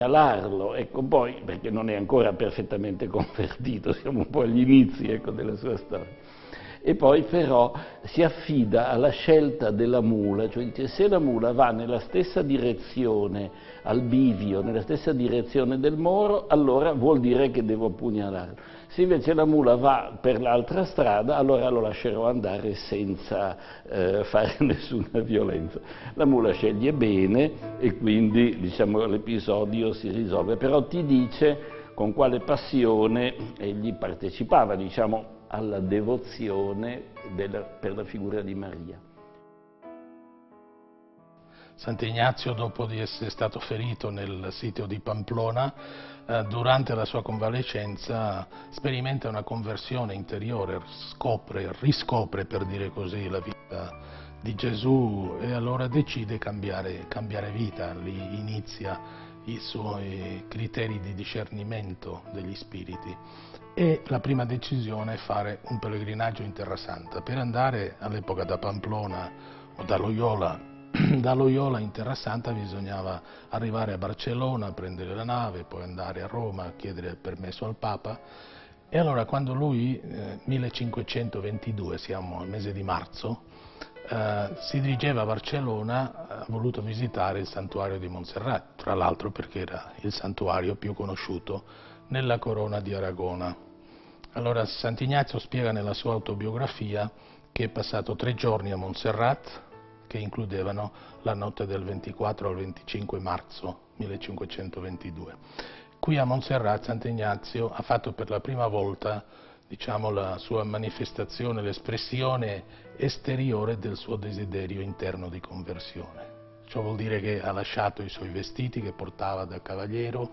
segnalarlo, ecco, poi, perché non è ancora perfettamente convertito, siamo un po' agli inizi, ecco, della sua storia. E poi però si affida alla scelta della mula, cioè dice se la mula va nella stessa direzione al bivio, nella stessa direzione del Moro, allora vuol dire che devo pugnalarlo. Se invece la mula va per l'altra strada, allora lo lascerò andare senza fare nessuna violenza. La mula sceglie bene e quindi, diciamo, l'episodio si risolve, però ti dice con quale passione egli partecipava, diciamo, alla devozione per la figura di Maria. Sant'Ignazio, dopo di essere stato ferito nel sitio di Pamplona, durante la sua convalescenza sperimenta una conversione interiore, riscopre per dire così la vita di Gesù e allora decide cambiare vita, lì inizia i suoi criteri di discernimento degli spiriti e la prima decisione è fare un pellegrinaggio in Terra Santa per andare all'epoca da Pamplona o da Loyola. Da Loyola in Terra Santa bisognava arrivare a Barcellona, prendere la nave, poi andare a Roma a chiedere il permesso al Papa e allora quando lui, 1522, siamo al mese di marzo, si dirigeva a Barcellona, ha voluto visitare il santuario di Montserrat, tra l'altro perché era il santuario più conosciuto nella corona di Aragona. Allora Sant'Ignazio spiega nella sua autobiografia che è passato 3 giorni a Montserrat, che includevano la notte del 24 al 25 marzo 1522. Qui a Montserrat Sant'Ignazio ha fatto per la prima volta, diciamo, la sua manifestazione, l'espressione esteriore del suo desiderio interno di conversione. Ciò vuol dire che ha lasciato i suoi vestiti che portava da cavaliere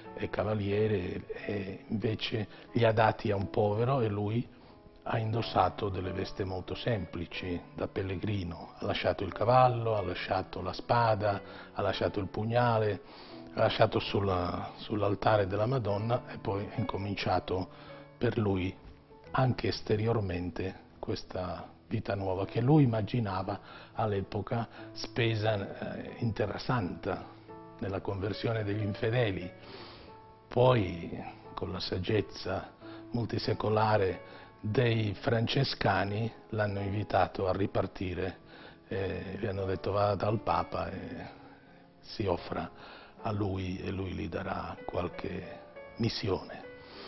e invece li ha dati a un povero e lui ha indossato delle vesti molto semplici, da pellegrino, ha lasciato il cavallo, ha lasciato la spada, ha lasciato il pugnale, ha lasciato sull'altare della Madonna e poi ha incominciato per lui anche esteriormente questa vita nuova che lui immaginava all'epoca spesa in Terra Santa, nella conversione degli infedeli. Poi con la saggezza multisecolare dei francescani l'hanno invitato a ripartire, gli hanno detto vada dal Papa e si offra a lui e lui gli darà qualche missione.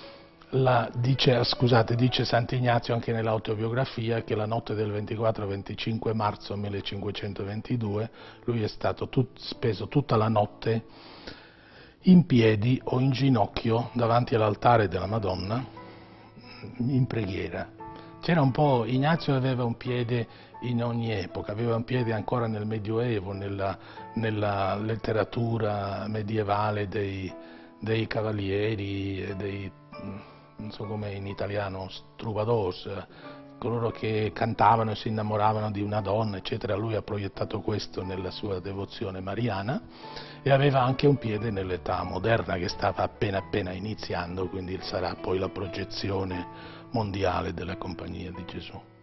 Dice Sant'Ignazio anche nell'autobiografia che la notte del 24-25 marzo 1522 lui è stato speso tutta la notte in piedi o in ginocchio davanti all'altare della Madonna in preghiera. C'era un po', Ignazio aveva un piede in ogni epoca, aveva un piede ancora nel Medioevo, nella letteratura medievale dei cavalieri, non so come in italiano, troubadours, coloro che cantavano e si innamoravano di una donna, eccetera. Lui ha proiettato questo nella sua devozione mariana e aveva anche un piede nell'età moderna che stava appena iniziando, quindi sarà poi la proiezione mondiale della Compagnia di Gesù.